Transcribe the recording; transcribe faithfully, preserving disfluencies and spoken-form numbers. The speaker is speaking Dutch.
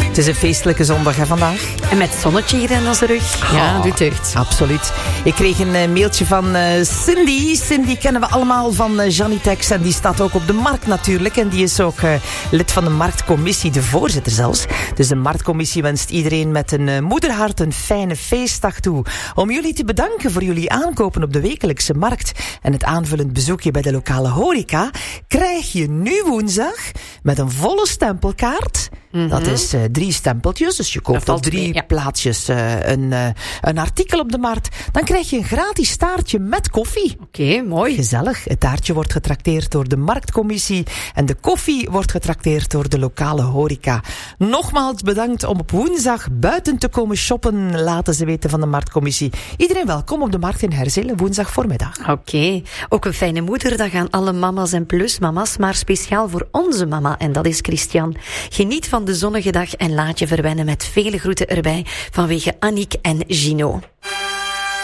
Het is een feestelijke zondag hè, vandaag. En met zonnetje hier in onze rug. Ja, oh, doet deugd. Absoluut. Ik kreeg een uh, mailtje van uh, Cindy. Cindy kennen we allemaal van uh, Janitex. En die staat ook op de markt natuurlijk. En die is ook uh, lid van de marktcommissie, de voorzitter zelfs. Dus de marktcommissie wenst iedereen met een uh, moederhart een fijne feestdag toe. Om jullie te bedanken voor jullie aankopen op de wekelijkse markt. En het aanvullend bezoekje bij de lokale horeca. Krijg je nu woensdag met een volle stempelkaart. Mm-hmm. Dat is uh, drie stempeltjes. Dus je koopt op drie ja. plaatsjes uh, een, uh, een artikel op de markt. Dan krijg je een gratis taartje met koffie. Oké, okay, mooi. Gezellig. Het taartje wordt getrakteerd door de marktcommissie. En de koffie wordt getrakteerd door de lokale horeca. Nogmaals bedankt om op woensdag buiten te komen shoppen. Laten ze weten van de marktcommissie. Iedereen welkom op de markt in Herzelen woensdag voormiddag. Oké. Okay. Ook een fijne moederdag aan alle mama's en plusmama's. Maar speciaal voor onze mama. En dat is Christian. Geniet van de zonnige dag en laat je verwennen met vele groeten erbij vanwege Annick en Gino.